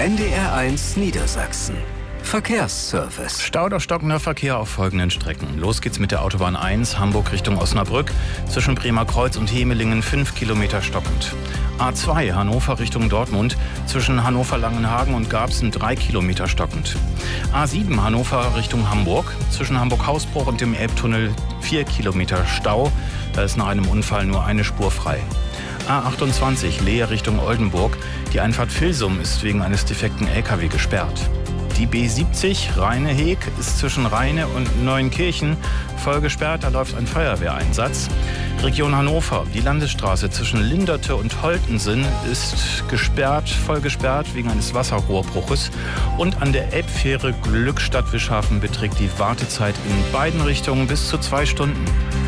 NDR1 Niedersachsen. Verkehrsservice. Stau oder stockender Verkehr auf folgenden Strecken. Los geht's mit der Autobahn 1, Hamburg Richtung Osnabrück. Zwischen Bremer Kreuz und Hemelingen 5 Kilometer stockend. A2, Hannover Richtung Dortmund. Zwischen Hannover-Langenhagen und Garbsen 3 Kilometer stockend. A7, Hannover Richtung Hamburg. Zwischen Hamburg-Hausbruch und dem Elbtunnel 4 Kilometer Stau. Da ist nach einem Unfall nur eine Spur frei. A28, Leer Richtung Oldenburg. Die Einfahrt Vilsum ist wegen eines defekten LKW gesperrt. Die B70 Rheine-Heg ist zwischen Rheine und Neuenkirchen voll gesperrt, da läuft ein Feuerwehreinsatz. Region Hannover, die Landesstraße zwischen Linderte und Holtensen ist voll gesperrt wegen eines Wasserrohrbruches. Und an der Elbfähre Glückstadt-Wischhafen beträgt die Wartezeit in beiden Richtungen bis zu 2 Stunden.